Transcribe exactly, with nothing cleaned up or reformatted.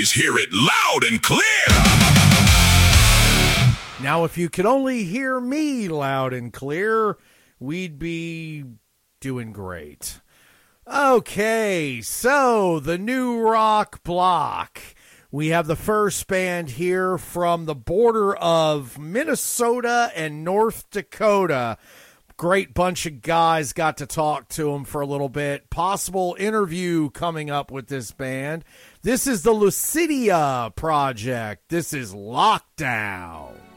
always hear it loud and clear. Now, if you could only hear me loud and clear, we'd be doing great. Okay, so the New Rock Block. We have the first band here from the border of Minnesota and North Dakota. Great bunch of guys, got to talk to them for a little bit. Possible interview coming up with this band. This is the Lucidia Project. This is Lockdown.